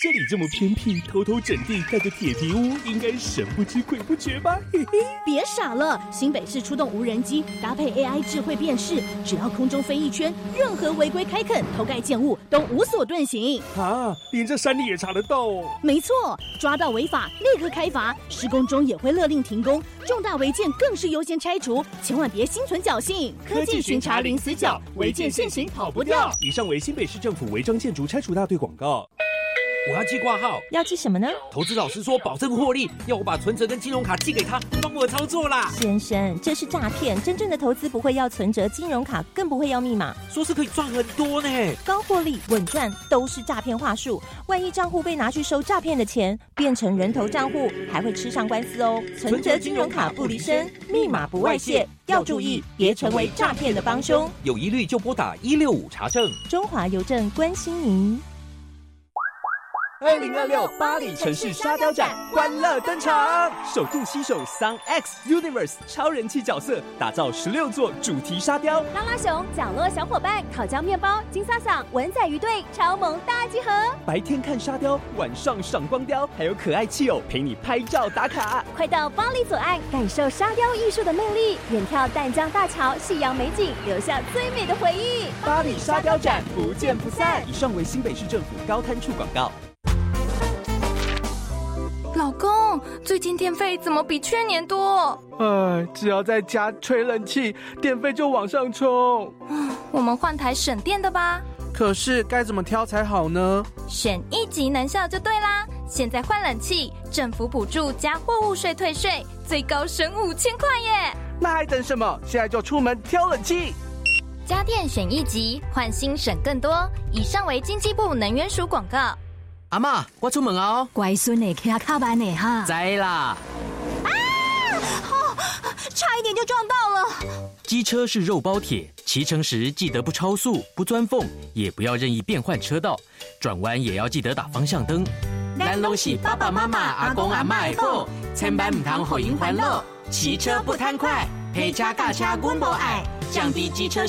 这里这么偏僻，偷偷整地盖个铁皮屋，应该神不知鬼不觉吧？嘿嘿， 别傻了，新北市出动无人机，搭配 AI 智慧辨识，只要空中飞一圈，任何违规开垦、偷盖建物都无所遁形。 啊，连这山里也查得到哦？ 没错，抓到违法立刻开罚，施工中也会勒令停工，重大违建更是优先拆除，千万别心存侥幸。 科技巡查零死角，违建现行跑不掉。以上为新北市政府违章建筑拆除大队广告。 我要寄挂号， 要寄什么呢？ 投资老师说保证获利，要我把存折跟金融卡寄给他，帮我操作啦。 先生，这是诈骗，真正的投资不会要存折、金融卡，更不会要密码。 说是可以赚很多呢， 高获利、稳赚都是诈骗话术。万一账户被拿去收诈骗的钱，变成人头账户，还会吃上官司哦。存折、金融卡不离身，密码不外泄，要注意，别成为诈骗的帮凶。 有疑虑就拨打165查证。 中华邮政关心您。 2026巴黎城市沙雕展欢乐登场，首度携手 Sun X Universe 超人气角色，打造16座主题沙雕。 拉拉熊、角落小伙伴、烤焦面包、金萨萨、文仔鱼队超萌大集合。 白天看沙雕，晚上赏光雕，还有可爱气偶陪你拍照打卡。 快到巴黎左岸，感受沙雕艺术的魅力，远眺淡江大桥、夕阳美景，留下最美的回忆。 巴黎沙雕展不见不散。以上为新北市政府高滩处广告。 老公，最近电费怎么比去年多？ 只要在家吹冷气，电费就往上冲。 我们换台省电的吧。 可是该怎么挑才好呢？ 选一级能效就对啦。现在换冷气，政府补助加货物税退税，最高省5000块耶！ 那还等什么？现在就出门挑冷气。 家电选一级，换新省更多。以上为经济部能源署广告。 阿嬷，我出门哦。 乖孙的骑卡慢的哈。 知啦。 差一点就撞到了。 机车是肉包铁，骑乘时记得不超速、不钻缝，也不要任意变换车道，转弯也要记得打方向灯。 咱都是爸爸妈妈、阿公阿嬷的宝，千万唔通互因烦恼。骑车不贪快，陪车驾车阮无爱，降低机车